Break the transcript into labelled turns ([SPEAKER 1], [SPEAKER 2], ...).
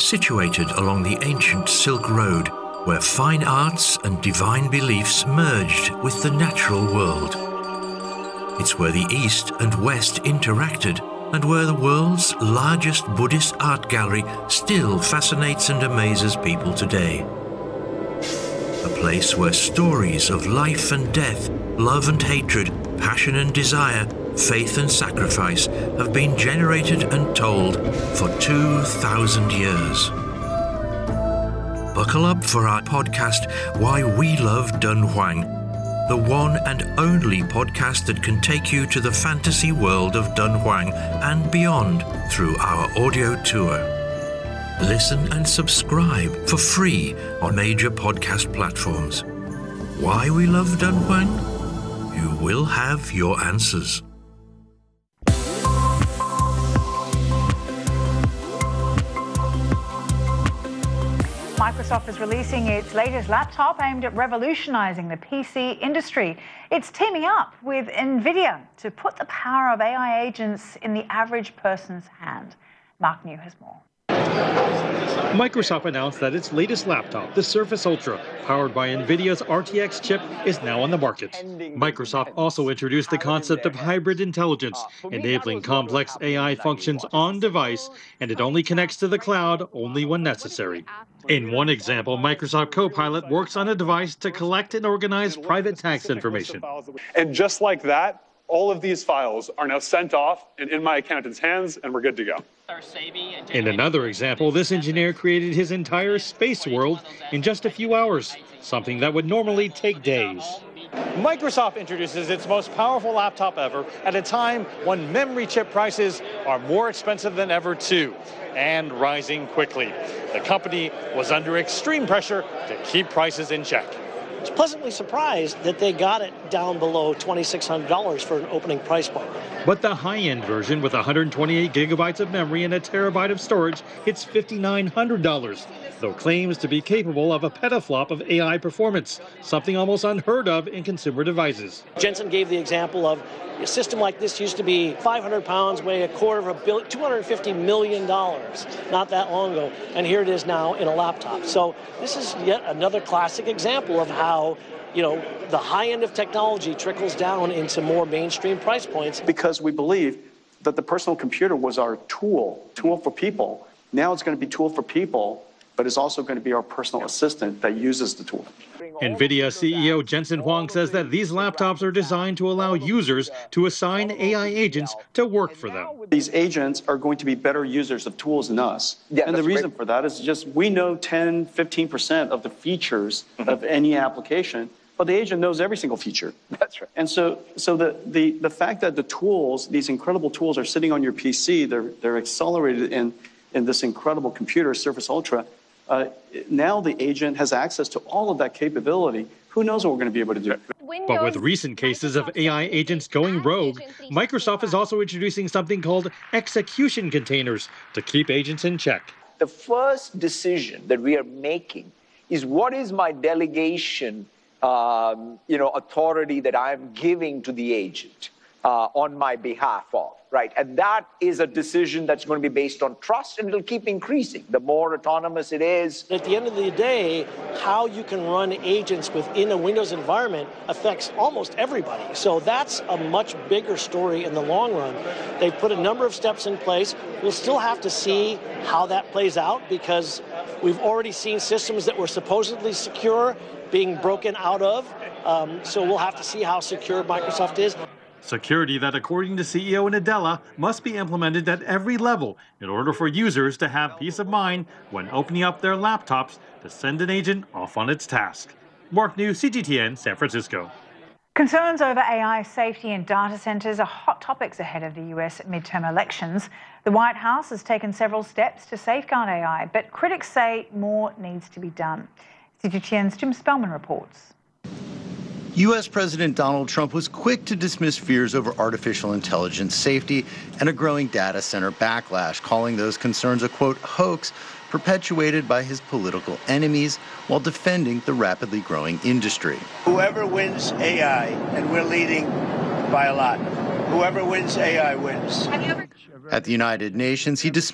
[SPEAKER 1] situated along the ancient Silk Road, where fine arts and divine beliefs merged with the natural world. It's where the East and West interacted, and where the world's largest Buddhist art gallery still fascinates and amazes people today. A place where stories of life and death, love and hatred, passion and desire, faith and sacrifice have been generated and told for 2,000 years. Buckle up for our podcast, Why We Love Dunhuang, the one and only podcast that can take you to the fantasy world of Dunhuang and beyond through our audio tour. Listen and subscribe for free on major podcast platforms. Why we love Dunhuang? You will have your answers.
[SPEAKER 2] Microsoft is releasing its latest laptop aimed at revolutionizing the PC industry. It's teaming up with NVIDIA to put the power of AI agents in the average person's hand. Mark New has more.
[SPEAKER 3] Microsoft announced that its latest laptop, the Surface Ultra, powered by NVIDIA's RTX chip, is now on the market. Microsoft also introduced the concept of hybrid intelligence, enabling complex AI functions on device, and it only connects to the cloud only when necessary. In one example, Microsoft Copilot works on a device to collect and organize private tax information.
[SPEAKER 4] And just like that, all of these files are now sent off and in my accountant's hands, and we're good to go.
[SPEAKER 3] In another example, this engineer created his entire space world in just a few hours, something that would normally take days. Microsoft introduces its most powerful laptop ever at a time when memory chip prices are more expensive than ever too, and rising quickly. The company was under extreme pressure to keep prices in check.
[SPEAKER 5] I was pleasantly surprised that they got it down below $2,600 for an opening price point.
[SPEAKER 3] But the high-end version with 128 gigabytes of memory and a terabyte of storage hits $5,900, though claims to be capable of a petaflop of AI performance, something almost unheard of in consumer devices.
[SPEAKER 5] Jensen gave the example of a system like this used to be 500 pounds, weigh $250 million not that long ago, and here it is now in a laptop. So this is yet another classic example of how the high end of technology trickles down into more mainstream price points.
[SPEAKER 6] Because we believe that the personal computer was our tool for people. Now it's going to be tool for people, but it's also going to be our personal assistant that uses the tool.
[SPEAKER 3] NVIDIA CEO Jensen Huang says that these laptops are designed to allow users to assign AI agents to work for them.
[SPEAKER 6] These agents are going to be better users of tools than us. Yeah, and the reason for that is just we know 10, 15% of the features of any application, but the agent knows every single feature.
[SPEAKER 7] That's right.
[SPEAKER 6] And so the fact that the tools, these incredible tools, are sitting on your PC, they're accelerated in this incredible computer, Surface Ultra. Now the agent has access to all of that capability. Who knows what we're going to be able to do?
[SPEAKER 3] But with recent cases of AI agents going rogue, Microsoft is also introducing something called execution containers to keep agents in check.
[SPEAKER 7] The first decision that we are making is what is my delegation, authority that I'm giving to the agent on my behalf of. Right. And that is a decision that's going to be based on trust, and it'll keep increasing. The more autonomous it is.
[SPEAKER 5] At the end of the day, how you can run agents within a Windows environment affects almost everybody. So that's a much bigger story in the long run. They've put a number of steps in place. We'll still have to see how that plays out, because we've already seen systems that were supposedly secure being broken out of. So we'll have to see how secure Microsoft is.
[SPEAKER 3] Security that, according to CEO Nadella, must be implemented at every level in order for users to have peace of mind when opening up their laptops to send an agent off on its task. Mark New, CGTN, San Francisco.
[SPEAKER 2] Concerns over AI safety in data centers are hot topics ahead of the US midterm elections. The White House has taken several steps to safeguard AI, but critics say more needs to be done. CGTN's Jim Spellman reports.
[SPEAKER 8] U.S. President Donald Trump was quick to dismiss fears over artificial intelligence safety and a growing data center backlash, calling those concerns a, quote, hoax perpetuated by his political enemies while defending the rapidly growing industry.
[SPEAKER 9] Whoever wins AI, and we're leading by a lot, whoever wins AI wins.
[SPEAKER 8] At the United Nations, he dismissed